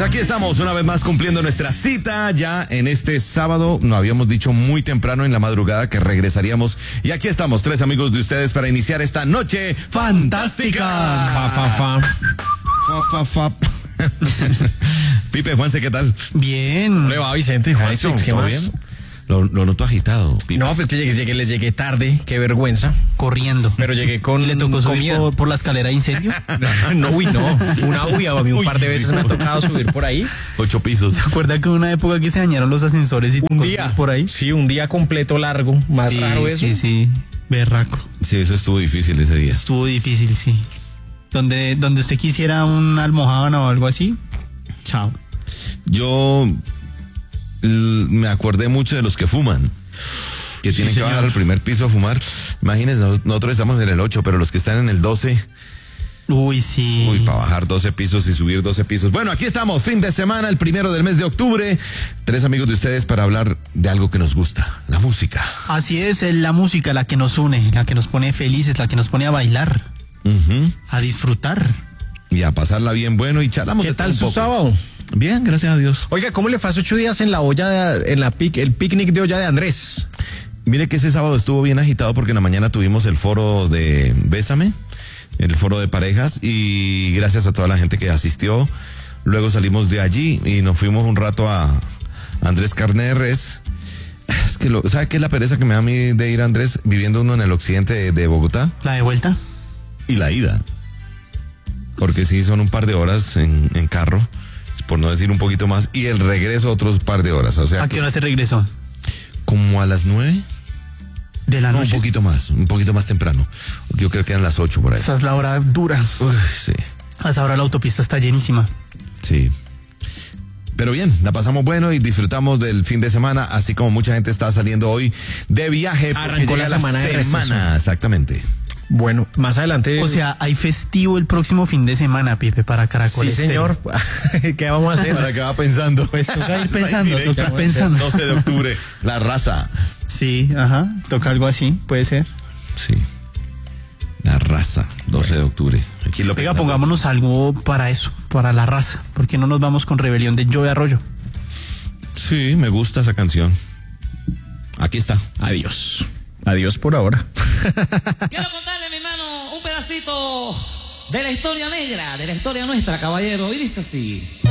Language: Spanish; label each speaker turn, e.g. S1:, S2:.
S1: aquí estamos una vez más cumpliendo nuestra cita ya en este sábado. Nos habíamos dicho muy temprano en la madrugada que regresaríamos y aquí estamos, tres amigos de ustedes para iniciar esta noche fantástica. Pipe, Juanse, ¿qué tal?
S2: Bien.
S3: ¿Cómo le va, Vicente? Juanse, ¿qué más?
S1: Bien? Lo noto agitado, Pipe.
S3: No, pues que les llegué tarde, qué vergüenza.
S2: Corriendo.
S3: Pero llegué con
S2: ¿Le tocó subir
S3: comida.
S2: por la escalera de incendio?
S3: No, a mí un par de veces me ha tocado subir por ahí.
S1: 8 pisos.
S2: ¿Se acuerda que una época que se dañaron los ascensores y
S3: Un
S2: tocó
S3: día.
S2: subir por ahí?
S3: Sí, un día completo largo. Más
S2: Sí,
S3: raro eso.
S2: sí, berraco.
S1: Sí, eso estuvo difícil ese día.
S2: Estuvo difícil, sí. Donde usted quisiera una almohábana o algo así, chao.
S1: Yo me acordé mucho de los que fuman, que
S2: Sí,
S1: tienen que
S2: señor.
S1: bajar al primer piso a fumar. Imagínense, nosotros estamos en el 8, pero los que están en el 12,
S2: Uy, sí.
S1: para bajar 12 pisos y subir 12 pisos. Bueno, aquí estamos, fin de semana, el 1 del mes de octubre. Tres amigos de ustedes para hablar de algo que nos gusta, la música.
S2: Así es la música la que nos une, la que nos pone felices, la que nos pone a bailar,
S1: Ujú.
S2: a disfrutar.
S1: Y a pasarla bien bueno y charlamos
S3: ¿Qué
S1: de todo
S3: tal
S1: un
S3: su
S1: poco.
S3: sábado?
S1: Bien, gracias a Dios.
S3: Oiga, ¿cómo le fue hace 8 días en la olla, el picnic de olla de Andrés?
S1: Mire que ese sábado estuvo bien agitado porque en la mañana tuvimos el foro de Bésame, el foro de parejas, y gracias a toda la gente que asistió. Luego salimos de allí y nos fuimos un rato a Andrés Carne de Res. Es que ¿sabe qué es la pereza que me da a mí de ir a Andrés viviendo uno en el occidente de Bogotá?
S2: La de vuelta.
S1: Y la ida. Porque sí, son un par de horas en carro, por no decir un poquito más, y el regreso otros par de horas. O sea,
S2: ¿A qué hora se regresó?
S1: como a las 9.
S2: De la
S1: No, un
S2: noche.
S1: poquito más temprano. Yo creo que eran las 8 por ahí.
S2: Esa es la hora dura.
S1: Uy, sí,
S2: A esa hora la autopista está llenísima.
S1: sí. Pero bien, la pasamos bueno y disfrutamos del fin de semana, así como mucha gente está saliendo hoy de viaje. porque
S3: Arrancó
S1: llega
S3: la semana de receso.
S1: exactamente.
S3: Bueno, más adelante.
S2: O sea, hay festivo el próximo fin de semana, Pipe, para Caracol
S3: sí,
S2: Estéreo.
S3: señor. ¿Qué vamos a hacer?
S1: ¿Para qué va pensando?
S2: Pues toca ir pensando,
S1: Directo.
S2: toca pensando.
S1: 12 de octubre, La Raza.
S2: Sí, ajá, toca algo así, puede ser.
S1: Sí. La Raza, 12 de octubre. Aquí lo
S2: Oiga,
S1: pensamos.
S2: pongámonos algo para eso, para la raza. ¿Por qué no nos vamos con Rebelión de Joe Arroyo?
S1: Sí, me gusta esa canción. Aquí está.
S3: Adiós. Adiós por ahora.
S4: Quiero contarle, mi hermano, un pedacito de la historia negra, de la historia nuestra, caballero. Y dice así.